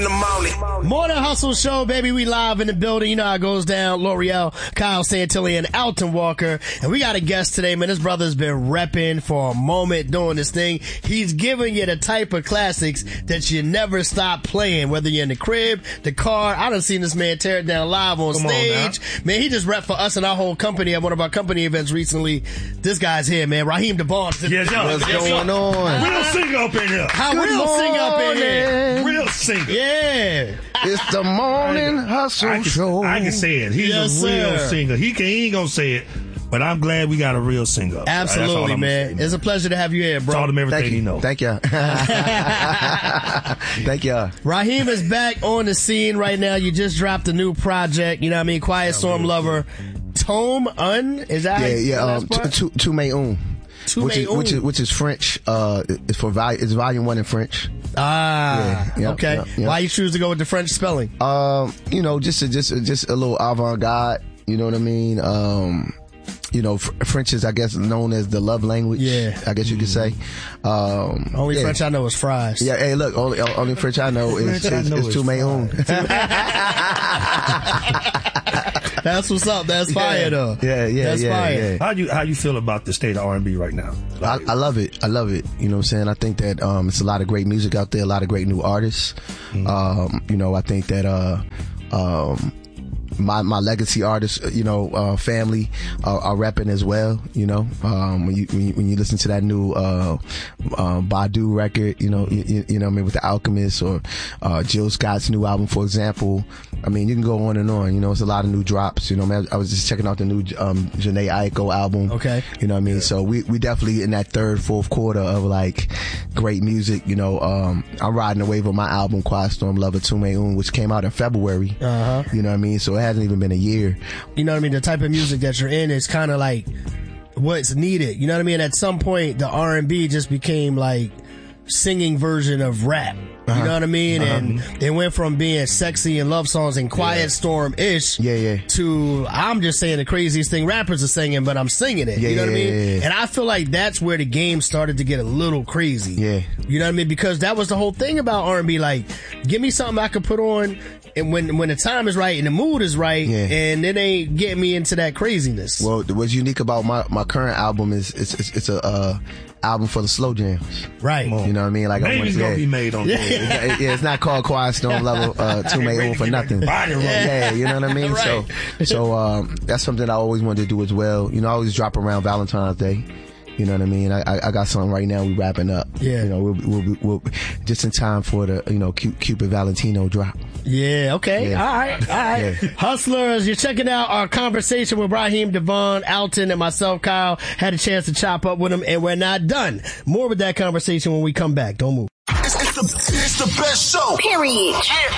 Morning Hustle Show, baby. We live in the building. You know how it goes down. L'Oreal, Kyle Santilli, and Alton Walker. And we got a guest today, man. This brother's been repping for a moment doing this thing. He's giving you the type of classics that you never stop playing, whether you're in the crib, the car. I done seen this man tear it down live on stage. Man, he just repped for us and our whole company at one of our company events recently. This guy's here, man. Raheem DeVaughn. Yes, what's going on? Real singer up in here. Singer up in here. Real singer. Yeah. It's the morning hustle show. I can say it. He's a real singer. He ain't gonna say it, but I'm glad we got a real singer. Absolutely, man. It's a pleasure to have you here, bro. Taught him everything he knows. Thank you. Thank you. Raheem is back on the scene right now. You just dropped a new project. You know what I mean? Quiet Storm Lover. Tome Un? Is that Tume Un. Which is French. It's volume 1 in French. Okay. Yeah. Why you choose to go with the French spelling? Just a little avant-garde. You know what I mean? French is, I guess, known as the love language. Yeah. I guess you could say. Only French I know is fries. Yeah. Hey, look, only French I know is Tume Un. That's what's up. That's fire, though. That's fire. Yeah. How you feel about the state of R&B right now? I love it. You know what I'm saying? I think that it's a lot of great music out there, a lot of great new artists. I think that my legacy artists, family are rapping as well. When you listen to that new Badu record, you know what I mean, with The Alchemist, or Jill Scott's new album, for example. I mean, you can go on and on. It's a lot of new drops. I was just checking out the new Jhené Aiko album. Okay. You know what I mean? Yeah. So we definitely in that third, fourth quarter of like great music. I'm riding the wave of my album Quiet Storm Lover Tume Un, which came out in February. You know what I mean? So it hasn't even been a year. You know what I mean? The type of music that you're in is kind of like what's needed. You know what I mean? At some point, the R&B just became like singing version of rap. You know what I mean? And it went from being sexy and love songs and Quiet Storm-ish to, I'm just saying the craziest thing rappers are singing, but I'm singing it. You know what I mean? And I feel like that's where the game started to get a little crazy. You know what I mean? Because that was the whole thing about R&B. Like, give me something I could put on and when the time is right and the mood is right, and it ain't getting me into that craziness. Well, what's unique about my current album is it's a album for the slow jams. Right. You know what I mean? Like, Baby's gonna be made on that. It's not called Quiet Storm Level Tume Un for nothing. You know what I mean? Right. So that's something I always wanted to do as well. I always drop around Valentine's Day. You know what I mean? I got something right now. We wrapping up. Yeah. We'll just in time for the Cupid Valentino drop. Yeah. Okay. Yeah. All right. Yeah. Hustlers, you're checking out our conversation with Raheem DeVaun, Alton, and myself, Kyle. Had a chance to chop up with him, and we're not done. More with that conversation when we come back. Don't move. It's the best show. Period.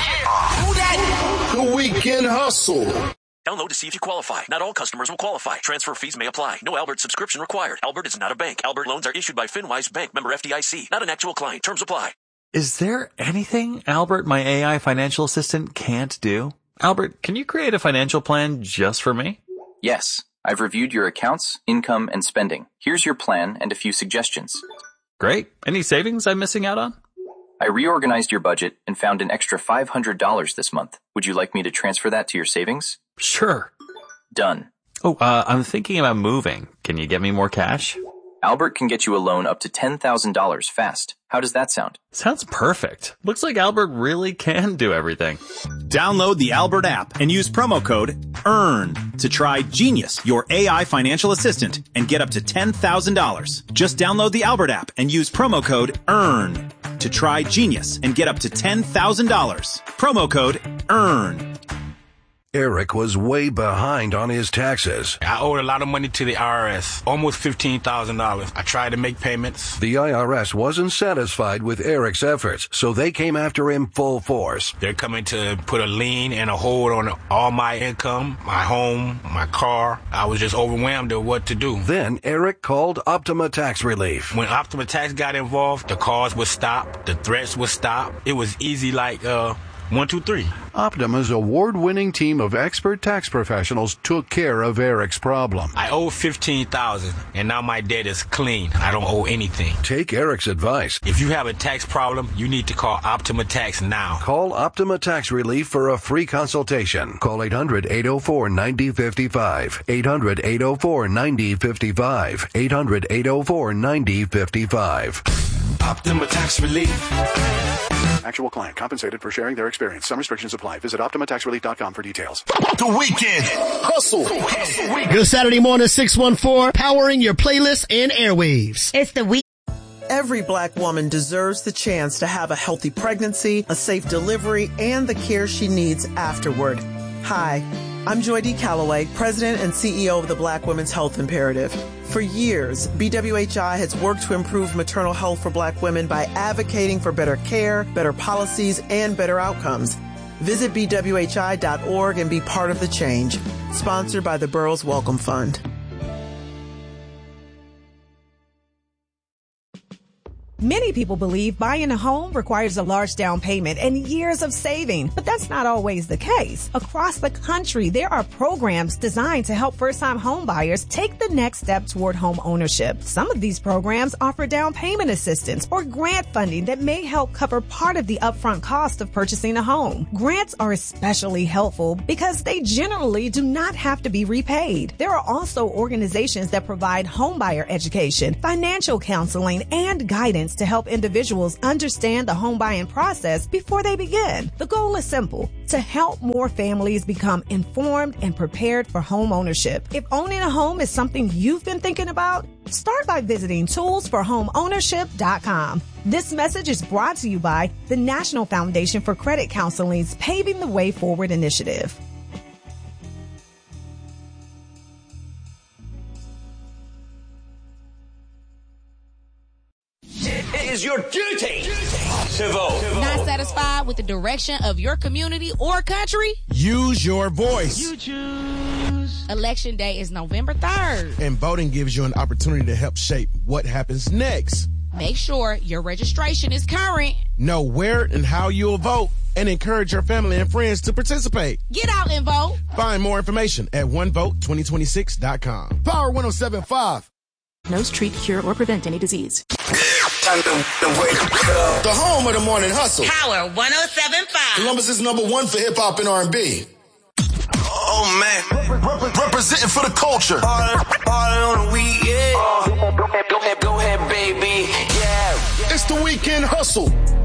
Who that? The Weekend Hustle. Download to see if you qualify. Not all customers will qualify. Transfer fees may apply. No Albert subscription required. Albert is not a bank. Albert loans are issued by FinWise Bank, member FDIC. Not an actual client. Terms apply. Is there anything Albert, my AI financial assistant, can't do? Albert, can you create a financial plan just for me? Yes. I've reviewed your accounts, income, and spending. Here's your plan and a few suggestions. Great. Any savings I'm missing out on? I reorganized your budget and found an extra $500 this month. Would you like me to transfer that to your savings? Sure. Done. Oh, I'm thinking about moving. Can you get me more cash? Albert can get you a loan up to $10,000 fast. How does that sound? Sounds perfect. Looks like Albert really can do everything. Download the Albert app and use promo code EARN to try Genius, your AI financial assistant, and get up to $10,000. Just download the Albert app and use promo code EARN to try Genius and get up to $10,000. Promo code EARN. Eric was way behind on his taxes. I owed a lot of money to the IRS, almost $15,000. I tried to make payments. The IRS wasn't satisfied with Eric's efforts, so they came after him full force. They're coming to put a lien and a hold on all my income, my home, my car. I was just overwhelmed at what to do. Then Eric called Optima Tax Relief. When Optima Tax got involved, the calls would stop, the threats would stop. It was easy like, 1, 2, 3. Optima's award-winning team of expert tax professionals took care of Eric's problem. I owe $15,000, and now my debt is clean. I don't owe anything. Take Eric's advice. If you have a tax problem, you need to call Optima Tax now. Call Optima Tax Relief for a free consultation. Call 800-804-9055. 800-804-9055. 800-804-9055. Optima Tax Relief. Actual client compensated for sharing their experience. Some restrictions apply. Visit OptimaTaxRelief.com for details. The Weekend Hustle. Good Saturday morning, 614, powering your playlist and airwaves. It's the week. Every Black woman deserves the chance to have a healthy pregnancy, a safe delivery, and the care she needs afterward. Hi, I'm Joy D. Calloway, President and CEO of the Black Women's Health Imperative. For years, BWHI has worked to improve maternal health for Black women by advocating for better care, better policies, and better outcomes. Visit BWHI.org and be part of the change. Sponsored by the Burroughs Welcome Fund. Many people believe buying a home requires a large down payment and years of saving, but that's not always the case. Across the country, there are programs designed to help first-time home buyers take the next step toward home ownership. Some of these programs offer down payment assistance or grant funding that may help cover part of the upfront cost of purchasing a home. Grants are especially helpful because they generally do not have to be repaid. There are also organizations that provide homebuyer education, financial counseling, and guidance to help individuals understand the home buying process before they begin. The goal is simple: to help more families become informed and prepared for home ownership. If owning a home is something you've been thinking about, start by visiting toolsforhomeownership.com. This message is brought to you by the National Foundation for Credit Counseling's Paving the Way Forward initiative. It is your duty to vote. Not satisfied with the direction of your community or country? Use your voice. You choose. Election day is November 3rd. And voting gives you an opportunity to help shape what happens next. Make sure your registration is current. Know where and how you'll vote, and encourage your family and friends to participate. Get out and vote. Find more information at onevote2026.com. Power 107.5. Knows, treat, cure, or prevent any disease. The home of the morning hustle. Power 107.5. Columbus is #1 for hip hop and R&B. Oh man, representing for the culture. All on the weekend. Go ahead, baby. Yeah. It's the Weekend Hustle.